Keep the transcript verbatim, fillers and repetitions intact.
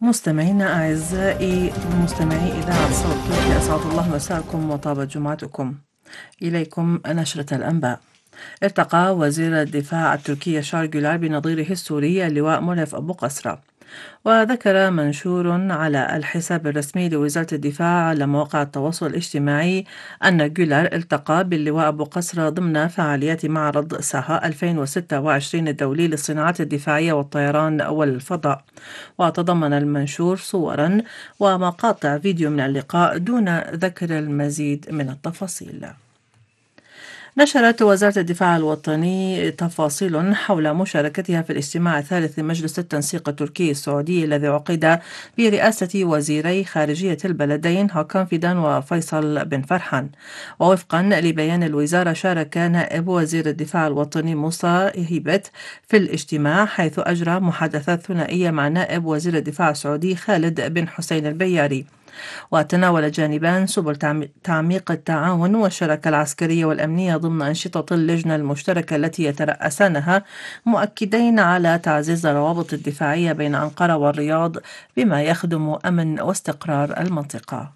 مستمعينا أعزائي مستمعي إذاعة صوت تركيا، أسعد الله مساءكم وطابت جمعتكم. إليكم نشرة الأنباء. ارتقى وزير الدفاع التركي شارجولار بنظيره السوري اللواء مولف أبو قسرة. وذكر منشور على الحساب الرسمي لوزارة الدفاع على مواقع التواصل الاجتماعي أن جولار التقى باللواء أبو قسرة ضمن فعاليات معرض ساها ألفين وستة وعشرين الدولي للصناعات الدفاعية والطيران والفضاء. وتضمن المنشور صورا ومقاطع فيديو من اللقاء دون ذكر المزيد من التفاصيل. نشرت وزارة الدفاع الوطني تفاصيل حول مشاركتها في الاجتماع الثالث لمجلس التنسيق التركي السعودي الذي عقد برئاسة وزيري خارجية البلدين هاكان فيدان وفيصل بن فرحان. ووفقا لبيان الوزارة، شارك نائب وزير الدفاع الوطني موسى هيبت في الاجتماع، حيث أجرى محادثات ثنائية مع نائب وزير الدفاع السعودي خالد بن حسين البياري. وتناول الجانبان سبل تعميق التعاون والشراكة العسكرية والأمنية ضمن أنشطة اللجنة المشتركة التي يترأسانها، مؤكدين على تعزيز الروابط الدفاعية بين أنقرة والرياض بما يخدم أمن واستقرار المنطقة.